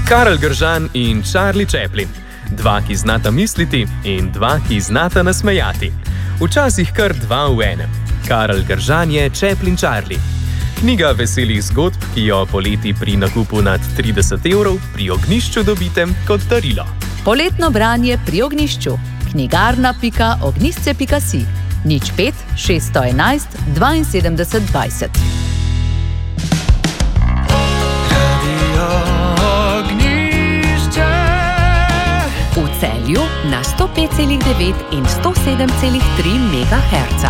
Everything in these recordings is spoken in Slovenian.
Karel Gržan in Charlie Chaplin. Dva, ki znata misliti in dva, ki znata nasmejati. Včasih kar dva v enem. Karel Gržan je Chaplin Charlie. Knjiga veselih zgodb, ki jo poleti pri nakupu nad 30 € pri Ognjišču dobite kot darilo. Poletno branje pri Ognjišču. knjigarna.ognjišče.si 05 611 72 20. V Celju na 105,9 in 107,3 MHz.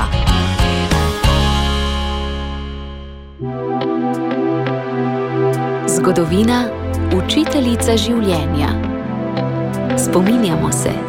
Zgodovina, učiteljica življenja. Spominjamo se.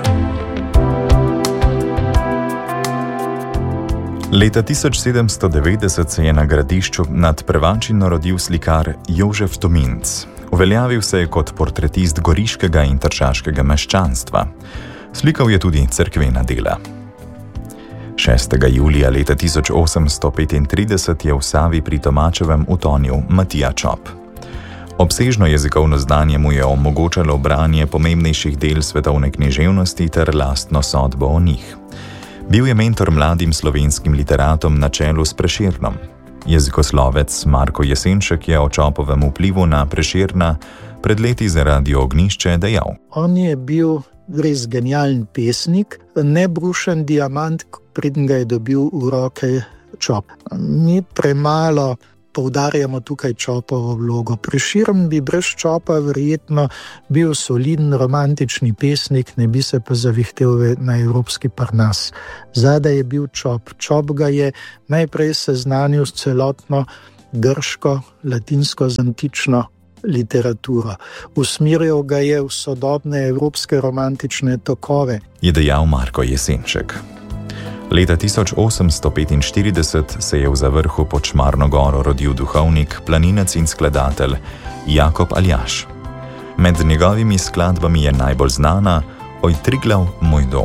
Leta 1790 se je na Gradišču nad Prevalčino rodil slikar Jožef Tominc. Uveljavil se je kot portretist goriškega in tržaškega meščanstva. Slikal je tudi cerkvena dela. 6. julija leta 1835 je v Savi pri Tomačevem utonil Matija Čop. Obsežno jezikovno znanje mu je omogočalo branje pomembnejših del svetovne književnosti ter lastno sodbo o njih. Bil je mentor mladim slovenskim literatom na čelu s Prešernom. Jezikoslovec Marko Jesenšek je o Čopovem vplivu na Prešerna pred leti za Radio Ognjišče dejal: On je bil res genijalen pesnik, nebrušen diamant, preden ga je dobil v roke Čop. Mi premalo poudarjamo tukaj Čopovo vlogo. Prešeren bi brez Čopa verjetno bil soliden romantični pesnik, ne bi se pa zavihtel na evropski Parnas. Zadaj je bil Čop. Čop ga je najprej seznanil s celotno grško, latinsko, antično literaturo. Usmeril ga je v sodobne evropske romantične tokove. Je dejal Marko Jesenšek. Leta 1845 se je v Zavrhu pod Šmarno goro rodil duhovnik, planinec in skladatelj Jakob Aljaž. Med njegovimi skladbami je najbolj znana Oj Triglav, moj dom.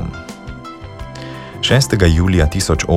6. julija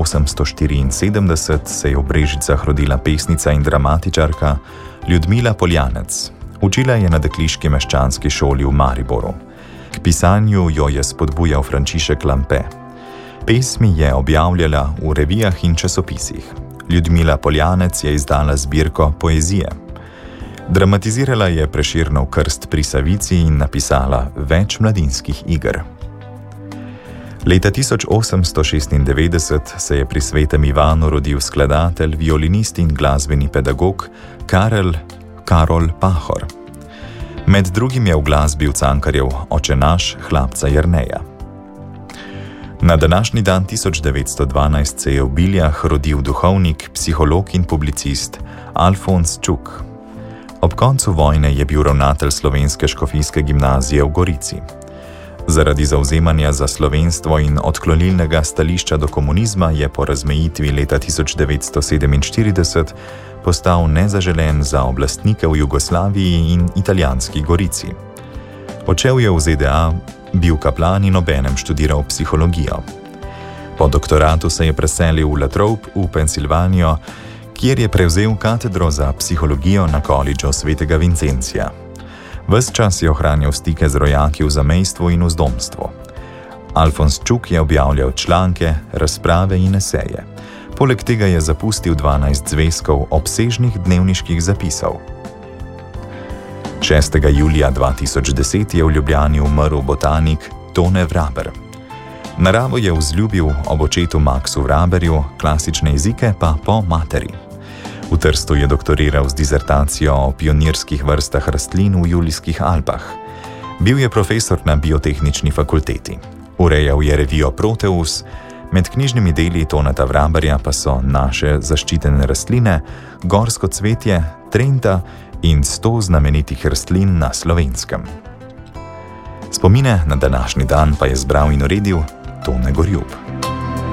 1874 se je v Brežicah rodila pesnica in dramatičarka Ljudmila Poljanec. Učila je na dekliški meščanski šoli v Mariboru. K pisanju jo je spodbujal Frančišek Lampe. Pesmi je objavljala v revijah in časopisih. Ljudmila Poljanec je izdala zbirko poezije. Dramatizirala je Prešernov krst pri Savici in napisala več mladinskih iger. Leta 1896 se je pri Svetem Ivanu rodil skladatelj, violinist in glasbeni pedagog Karol Pahor. Med drugim je uglasbil Cankarjev Oče naš, Hlapca Jerneja. Na današnji dan 1912 se je v Biljah rodil duhovnik, psiholog in publicist Alfons Čuk. Ob koncu vojne je bil ravnatelj Slovenske škofijske gimnazije v Gorici. Zaradi zavzemanja za slovenstvo in odklonilnega stališča do komunizma je po razmejitvi leta 1947 postal nezaželen za oblastnike v Jugoslaviji in italijanski Gorici. Odšel je v ZDA, bil kaplan in obenem študiral psihologijo. Po doktoratu se je preselil v Latrobe v Pensilvanijo, kjer je prevzel katedro za psihologijo na Kolidžu Svetega Vincencija. Ves čas je ohranjal stike z rojaki v zamejstvu in vzdomstvu. Alfons Čuk je objavljal članke, razprave in eseje. Poleg tega je zapustil 12 zvezkov obsežnih dnevniških zapisov. 6. julija 2010 je v Ljubljani umrl botanik Tone Vraber. Naravo je vzljubil ob očetu Maxu Vraberju, klasične jezike pa po materi. V Trstu je doktoriral z dizertacijo o pionirskih vrstah rastlin v Julijskih Alpah. Bil je profesor na biotehnični fakulteti. Urejal je revijo Proteus, med knjižnimi deli Toneta Vraberja pa so Naše zaščitene rastline, Gorsko cvetje, Trenta in 100 znamenitih rastlin na Slovenskem. Spomine na današnji dan pa je zbral in uredil Tone Gorjup.